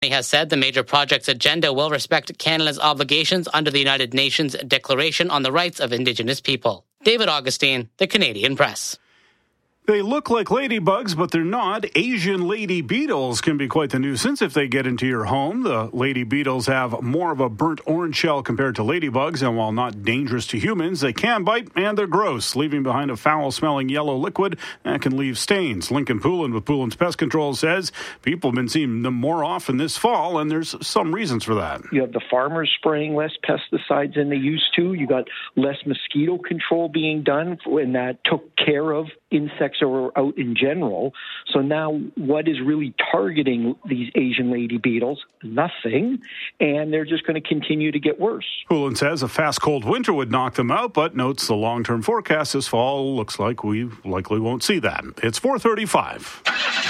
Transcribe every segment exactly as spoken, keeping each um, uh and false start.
He has said the major project's agenda will respect Canada's obligations under the United Nations Declaration on the Rights of Indigenous People. David Augustine, The Canadian Press. They look like ladybugs, but they're not. Asian lady beetles can be quite the nuisance if they get into your home. The lady beetles have more of a burnt orange shell compared to ladybugs, and while not dangerous to humans, they can bite and they're gross, leaving behind a foul-smelling yellow liquid that can leave stains. Lincoln Poulin with Poulin's Pest Control says people have been seeing them more often this fall, and there's some reasons for that. You have the farmers spraying less pesticides than they used to. You got less mosquito control being done, and that took care of insects are out in general. So now what is really targeting these Asian lady beetles? Nothing. And they're just going to continue to get worse. Poulin says a fast cold winter would knock them out, but notes the long-term forecast this fall looks like we likely won't see that. It's four thirty-five.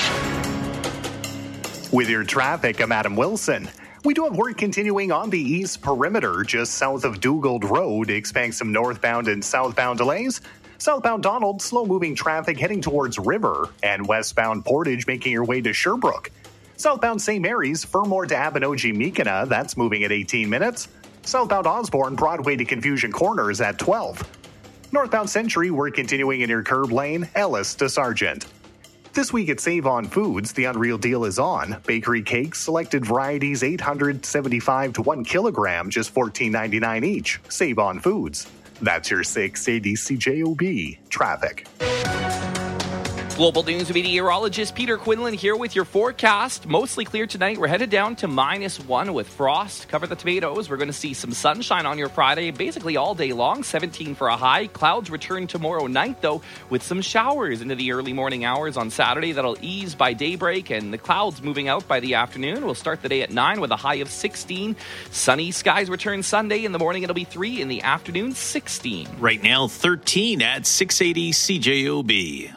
With your traffic, I'm Adam Wilson. We do have work continuing on the east perimeter just south of Dugald Road, expecting some northbound and southbound delays. Southbound Donald, slow-moving traffic heading towards River, and westbound Portage making your way to Sherbrooke. Southbound Saint Mary's, Fermor to Abinogi-Meekina, that's moving at eighteen minutes. Southbound Osborne, Broadway to Confusion Corners at twelve. Northbound Century, we're continuing in your curb lane, Ellis to Sargent. This week at Save On Foods, the Unreal Deal is on. Bakery cakes, selected varieties, eight hundred seventy-five to one kilogram, just fourteen ninety-nine each. Save On Foods. That's your six eighty C J O B traffic. Global News meteorologist Peter Quinlan here with your forecast. Mostly clear tonight. We're headed down to minus one with frost. Cover the tomatoes. We're going to see some sunshine on your Friday, basically all day long. seventeen for a high. Clouds return tomorrow night, though, with some showers into the early morning hours on Saturday. That'll ease by daybreak, and the clouds moving out by the afternoon. We'll start the day at nine with a high of sixteen. Sunny skies return Sunday. In the morning, it'll be three. In the afternoon, sixteen. Right now, thirteen at six eighty C J O B.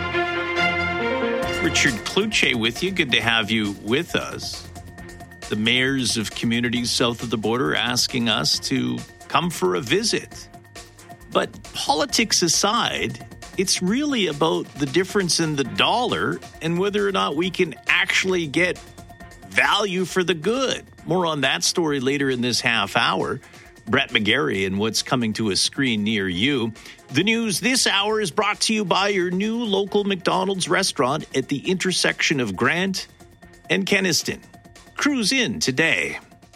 Richard Cloutier with you. Good to have you with us. The mayors of communities south of the border asking us to come for a visit. But politics aside, it's really about the difference in the dollar and whether or not we can actually get value for the good. More on that story later in this half hour. Brett McGarry and what's coming to a screen near you. The news this hour is brought to you by your new local McDonald's restaurant at the intersection of Grant and Kenniston. Cruise in today.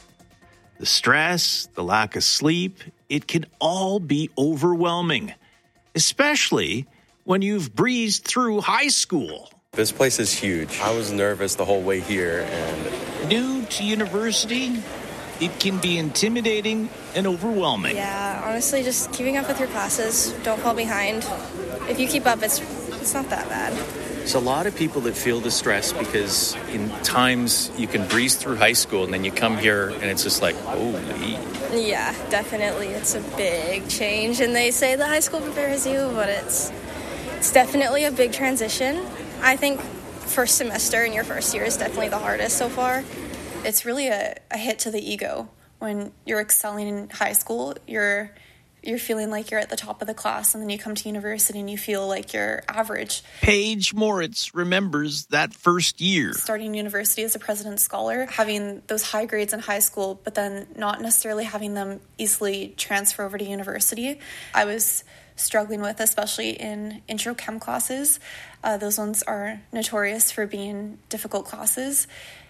The stress, the lack of sleep, it can all be overwhelming, especially when you've breezed through high school. This place is huge. I was nervous the whole way here. And new to university, it can be intimidating and overwhelming. Yeah, honestly, just keeping up with your classes. Don't fall behind. If you keep up, it's it's not that bad. There's a lot of people that feel the stress because in times you can breeze through high school and then you come here and it's just like, holy. Yeah, definitely. It's a big change. And they say the high school prepares you, but it's it's definitely a big transition. I think first semester in your first year is definitely the hardest so far. It's really a, a hit to the ego. When you're excelling in high school, you're you're feeling like you're at the top of the class, and then you come to university and you feel like you're average. Paige Moritz remembers that first year. Starting university as a President's Scholar, having those high grades in high school, but then not necessarily having them easily transfer over to university. I was struggling with, especially in intro chem classes. Uh, those ones are notorious for being difficult classes.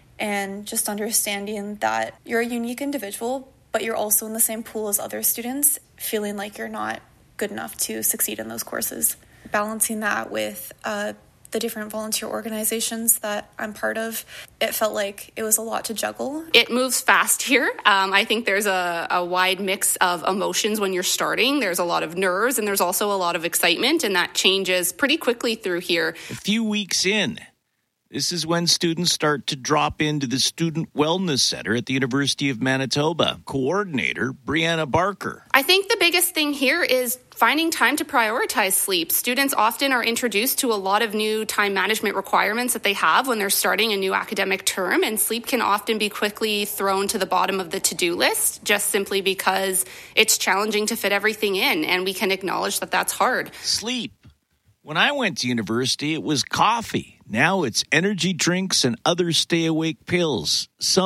And just understanding that you're a unique individual, but you're also in the same pool as other students, feeling like you're not good enough to succeed in those courses. Balancing that with uh, the different volunteer organizations that I'm part of, it felt like it was a lot to juggle. It moves fast here. Um, I think there's a, a wide mix of emotions when you're starting. There's a lot of nerves, and there's also a lot of excitement, and that changes pretty quickly through here. A few weeks in, this is when students start to drop into the Student Wellness Center at the University of Manitoba. Coordinator Brianna Barker. I think the biggest thing here is finding time to prioritize sleep. Students often are introduced to a lot of new time management requirements that they have when they're starting a new academic term, and sleep can often be quickly thrown to the bottom of the to-do list just simply because it's challenging to fit everything in, and we can acknowledge that that's hard. Sleep. When I went to university, it was coffee. Now it's energy drinks and other stay-awake pills. Some